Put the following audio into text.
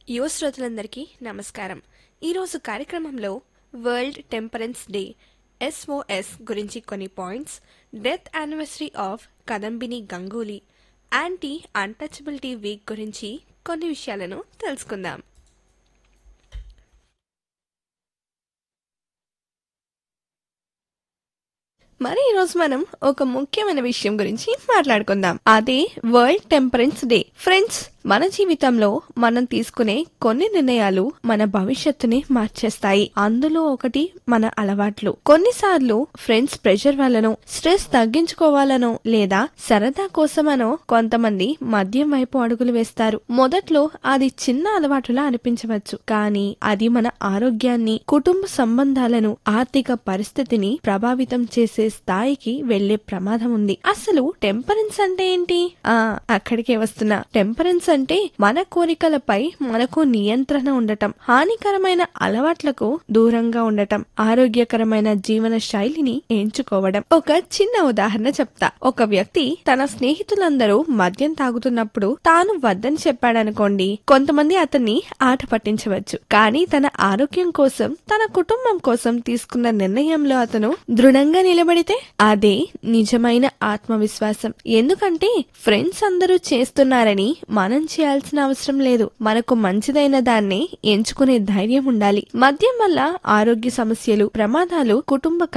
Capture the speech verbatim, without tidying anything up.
యువ శ్రోతలందరికీ నమస్కారం. ఈరోజు కార్యక్రమంలో వరల్డ్ టెంపరెన్స్ డే ఎస్ఓఎస్ గురించి కొన్ని points, death anniversary of కదంబిని Ganguly, anti untouchability week గురించి కొన్ని విషయాలను తెలుసుకుందాం. మరి ఈరోజు మనం ఒక ముఖ్యమైన విషయం గురించి మాట్లాడుకుందాం. అదే వరల్డ్ టెంపరెన్స్ డే. ఫ్రెండ్స్, మన జీవితంలో మనం తీసుకునే కొన్ని నిర్ణయాలు మన భవిష్యత్తుని మార్చేస్తాయి. అందులో ఒకటి మన అలవాట్లు. కొన్నిసార్లు ఫ్రెండ్స్ ప్రెషర్ వల్లనో, స్ట్రెస్ తగ్గించుకోవాలనో, లేదా సరదా కోసమనో కొంతమంది మద్యం వైపు అడుగులు వేస్తారు. మొదట్లో అది చిన్న అలవాటులా అనిపించవచ్చు, కానీ అది మన ఆరోగ్యాన్ని, కుటుంబ సంబంధాలను, ఆర్థిక పరిస్థితిని ప్రభావితం చేసే స్థాయికి వెళ్లే ప్రమాదం ఉంది. అసలు టెంపరెన్స్ అంటే ఏంటి? ఆ అక్కడికే వస్తున్నా. టెంపరెన్స్ అంటే మన కోరికలపై మనకు నియంత్రణ ఉండటం, హానికరమైన అలవాట్లకు దూరంగా ఉండటం, ఆరోగ్యకరమైన జీవన శైలిని ఎంచుకోవడం. ఒక చిన్న ఉదాహరణ చెప్తా. ఒక వ్యక్తి తన స్నేహితులందరూ మద్యం తాగుతున్నప్పుడు తాను వద్దని చెప్పాడనుకోండి, కొంతమంది అతన్ని ఆట పట్టించవచ్చు. కానీ తన ఆరోగ్యం కోసం, తన కుటుంబం కోసం తీసుకున్న నిర్ణయంలో అతను దృఢంగా నిలబడితే అదే నిజమైన ఆత్మవిశ్వాసం. ఎందుకంటే ఫ్రెండ్స్ అందరూ చేస్తున్నారని మనం చేయాల్సిన అవసరం లేదు. మనకు మంచిదైన దాన్ని ఎంచుకునే ధైర్యం ఉండాలి. మద్యం వల్ల ఆరోగ్య సమస్యలు, ప్రమాదాలు, కుటుంబ